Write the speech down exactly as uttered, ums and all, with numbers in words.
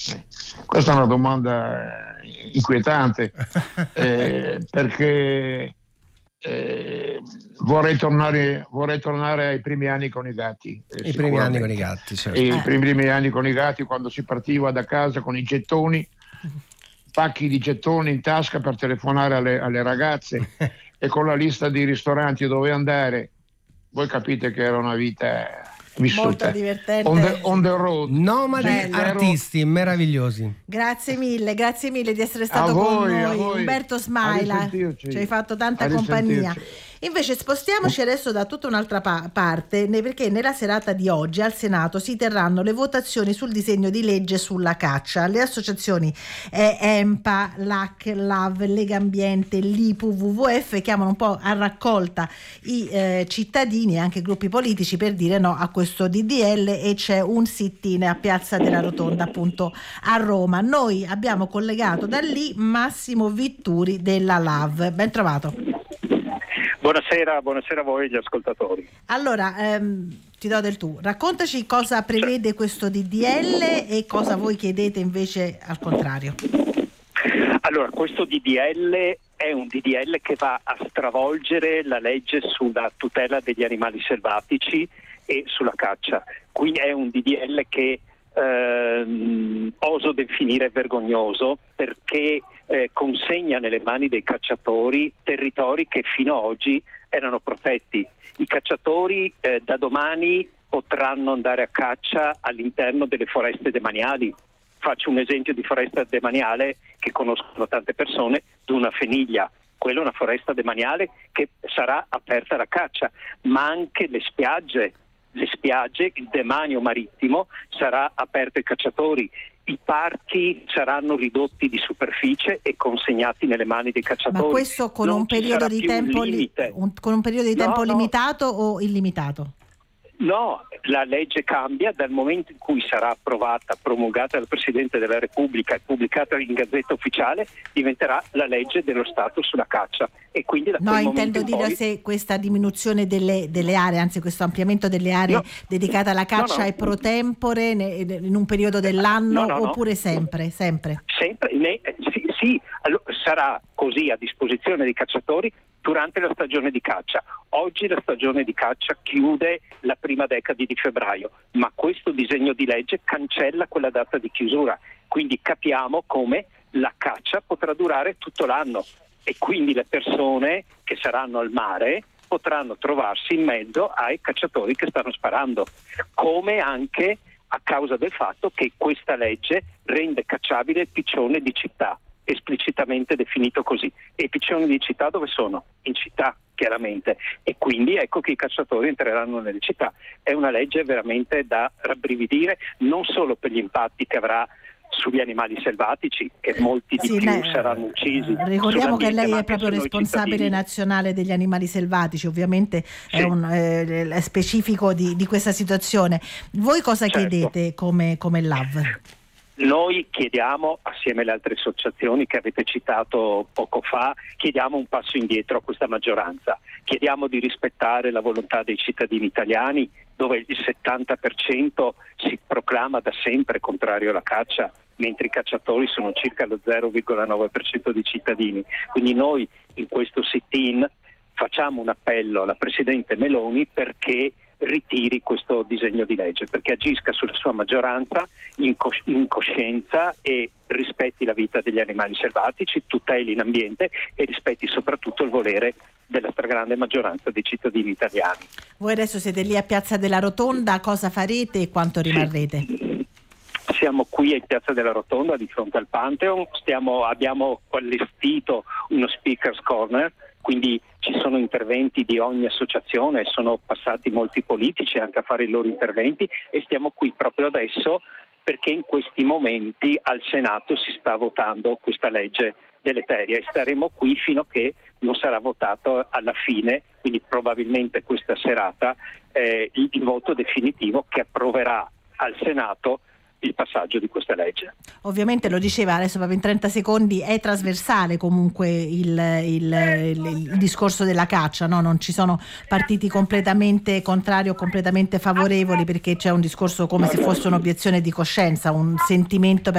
Eh, questa è una domanda inquietante, eh, perché eh, vorrei tornare vorrei tornare ai primi anni con i gatti. eh, I primi anni con i sicuramente. gatti, certo. I Eh. primi anni con i gatti, quando si partiva da casa con i gettoni, pacchi di gettoni in tasca per telefonare alle, alle ragazze e con la lista di ristoranti dove andare. Voi capite che era una vita vissuta Molto divertente. on the, on the road. Nomadi Bello. artisti meravigliosi. Grazie mille, grazie mille di essere A stato con voi, a noi, voi. Umberto A Smaila. risentirci. Ci hai fatto tanta A compagnia. risentirci. Invece spostiamoci adesso da tutta un'altra pa- parte, ne- perché nella serata di oggi al Senato si terranno le votazioni sul disegno di legge sulla caccia. Le associazioni eh, EMPA, L A C, L A V, Lega Ambiente, l'I P U, W W F chiamano un po' a raccolta i eh, cittadini e anche gruppi politici per dire no a questo D D L, e c'è un sit-in a Piazza della Rotonda, appunto a Roma. Noi abbiamo collegato da lì Massimo Vitturi della L A V. Ben trovato. Buonasera, buonasera a voi gli ascoltatori. Allora, ehm, ti do del tu. Raccontaci cosa prevede questo D D L e cosa voi chiedete invece al contrario. Allora, questo D D L è un D D L che va a stravolgere la legge sulla tutela degli animali selvatici e sulla caccia. Quindi è un D D L che ehm, oso definire vergognoso, perché eh, consegna nelle mani dei cacciatori territori che fino ad oggi erano protetti. I cacciatori eh, da domani potranno andare a caccia all'interno delle foreste demaniali. Faccio un esempio di foresta demaniale che conoscono tante persone, Duna Feniglia. Quella è una foresta demaniale che sarà aperta alla caccia, ma anche le spiagge, le spiagge, il demanio marittimo sarà aperto ai cacciatori. I parchi saranno ridotti di superficie e consegnati nelle mani dei cacciatori. Ma questo con Non un ci periodo sarà di più tempo li- limite. un- con un periodo di No, tempo no. limitato o illimitato? No, la legge cambia dal momento in cui sarà approvata, promulgata dal Presidente della Repubblica e pubblicata in Gazzetta Ufficiale, diventerà la legge dello Stato sulla caccia. E quindi da No, quel intendo momento in dire poi... se questa diminuzione delle, delle aree, anzi questo ampliamento delle aree No. dedicate alla caccia No, no. è pro tempore ne- in un periodo dell'anno No, no, no. oppure sempre, sempre? Sempre, ne- sì, sì, allora, sarà così a disposizione dei cacciatori durante la stagione di caccia. Oggi la stagione di caccia chiude la prima decade di febbraio, ma questo disegno di legge cancella quella data di chiusura, quindi capiamo come la caccia potrà durare tutto l'anno e quindi le persone che saranno al mare potranno trovarsi in mezzo ai cacciatori che stanno sparando, come anche a causa del fatto che questa legge rende cacciabile il piccione di città, esplicitamente definito così. E i piccioni di città dove sono? In città, chiaramente, e quindi ecco che i cacciatori entreranno nelle città. È una legge veramente da rabbrividire, non solo per gli impatti che avrà sugli animali selvatici, che molti di Sì, più lei- saranno uccisi. Ricordiamo che sull'ambiente, lei ma è anche proprio su noi responsabile cittadini. nazionale degli animali selvatici, ovviamente è Sì. un eh, è specifico di, di questa situazione. Voi cosa Certo. chiedete come, come L A V? Noi chiediamo, assieme alle altre associazioni che avete citato poco fa, chiediamo un passo indietro a questa maggioranza. Chiediamo di rispettare la volontà dei cittadini italiani, dove il settanta per cento si proclama da sempre contrario alla caccia, mentre i cacciatori sono circa lo zero virgola nove per cento dei cittadini. Quindi noi in questo sit-in facciamo un appello alla Presidente Meloni perché ritiri questo disegno di legge, perché agisca sulla sua maggioranza in, cos- in coscienza e rispetti la vita degli animali selvatici, tuteli l'ambiente e rispetti soprattutto il volere della stragrande maggioranza dei cittadini italiani. Voi adesso siete lì a Piazza della Rotonda, cosa farete e quanto rimarrete? Siamo qui in Piazza della Rotonda di fronte al Pantheon, stiamo, abbiamo allestito uno speakers corner, quindi ci sono interventi di ogni associazione, sono passati molti politici anche a fare i loro interventi e stiamo qui proprio adesso perché in questi momenti al Senato si sta votando questa legge deleteria e staremo qui fino a che non sarà votato alla fine, quindi probabilmente questa serata, eh, il, il voto definitivo che approverà al Senato il passaggio di questa legge. Ovviamente lo diceva adesso proprio in trenta secondi, è trasversale comunque il, il, il, il discorso della caccia, no? Non ci sono partiti completamente contrari o completamente favorevoli, perché c'è un discorso come se fosse un'obiezione di coscienza, un sentimento per